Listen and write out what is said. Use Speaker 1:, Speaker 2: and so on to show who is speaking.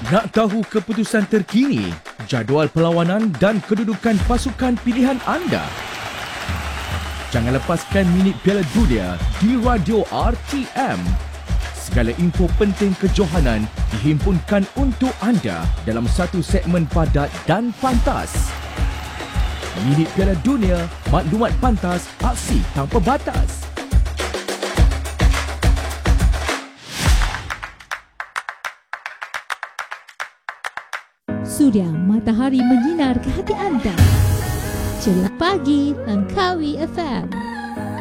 Speaker 1: Nak tahu keputusan terkini, jadual perlawanan dan kedudukan pasukan pilihan anda? Jangan lepaskan minit Piala Dunia di Radio RTM. Segala info penting kejohanan dihimpunkan untuk anda dalam satu segmen padat dan pantas. Minit Piala Dunia, maklumat pantas, aksi tanpa batas.
Speaker 2: Suria matahari menyinar ke hati anda. Ceria pagi Langkawi FM.